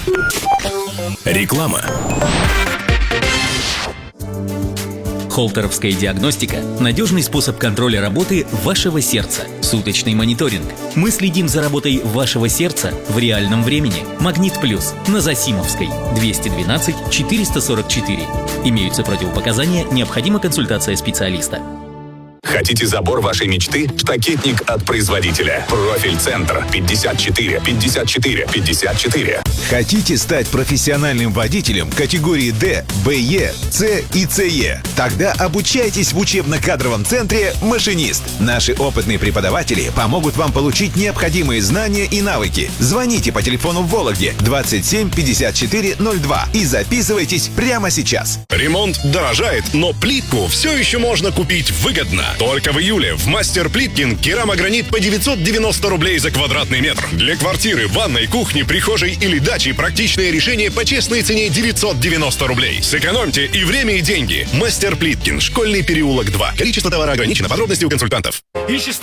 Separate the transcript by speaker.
Speaker 1: Реклама.
Speaker 2: Холтеровская диагностика – надежный способ контроля работы вашего сердца. Суточный мониторинг. Мы следим за работой вашего сердца в реальном времени. Магнит Плюс на Засимовской, 212 444. Имеются противопоказания, необходима консультация специалиста.
Speaker 1: Хотите забор вашей мечты? Штакетник от производителя. Профиль-центр 54 54 54.
Speaker 3: Хотите стать профессиональным водителем категории D, BE, C и CE? Тогда обучайтесь в учебно-кадровом центре «Машинист». Наши опытные преподаватели помогут вам получить необходимые знания и навыки. Звоните по телефону в Вологде 27 54 02 и записывайтесь прямо сейчас.
Speaker 4: Ремонт дорожает, но плитку все еще можно купить выгодно. Только в июле в Мастер Плиткин керамогранит по 990 рублей за квадратный метр. Для квартиры, ванной, кухни, прихожей или дачи практичное решение по честной цене 990 рублей. Сэкономьте и время, и деньги. Мастер Плиткин, Школьный переулок 2. Количество товара ограничено. Подробности у консультантов.
Speaker 5: Ищешь